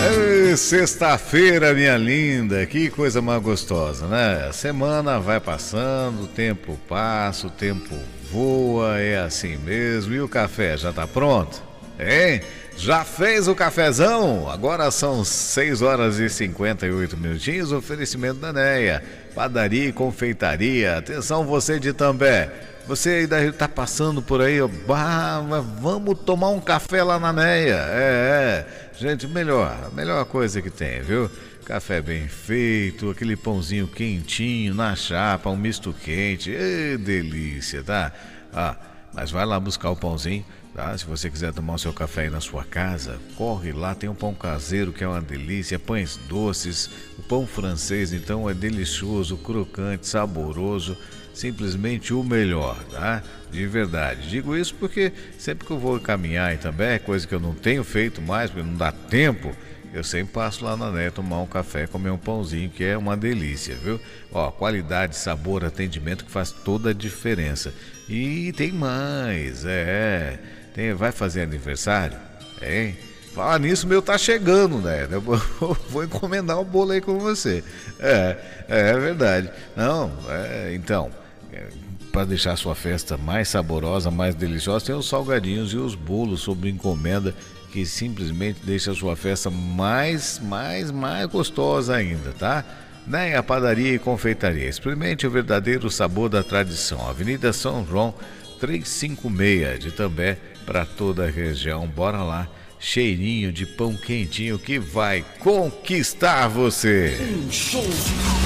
Ei, sexta-feira, minha linda, que coisa mais gostosa, né? A semana vai passando, o tempo passa, o tempo voa, é assim mesmo. E o café já tá pronto? Hein? Já fez o cafezão? Agora são 6 horas e 58 minutinhos, oferecimento da Neia, padaria e confeitaria. Atenção você de Itambé. Você ainda está passando por aí, ó, vamos tomar um café lá na Neia. Gente, a melhor coisa que tem, viu? Café bem feito, aquele pãozinho quentinho na chapa, um misto quente, delícia, tá? Mas vai lá buscar o pãozinho, tá? Se você quiser tomar o seu café aí na sua casa, corre lá, tem um pão caseiro que é uma delícia, pães doces, o pão francês então é delicioso, crocante, saboroso, simplesmente o melhor, tá? De verdade. Digo isso porque sempre que eu vou caminhar e também é coisa que eu não tenho feito mais, porque não dá tempo, eu sempre passo lá na Né tomar um café, comer um pãozinho, que é uma delícia, viu? Ó, qualidade, sabor, atendimento que faz toda a diferença. E tem mais, vai fazer aniversário? Hein? Falar nisso, meu tá chegando, né? Eu vou encomendar um bolo aí com você. É verdade. Não, então, para deixar a sua festa mais saborosa, mais deliciosa, tem os salgadinhos e os bolos sob encomenda que simplesmente deixa a sua festa mais gostosa ainda, tá? Né? A padaria e confeitaria. Experimente o verdadeiro sabor da tradição. Avenida São João 356 de Itambé, para toda a região. Bora lá. Cheirinho de pão quentinho que vai conquistar você. Um show de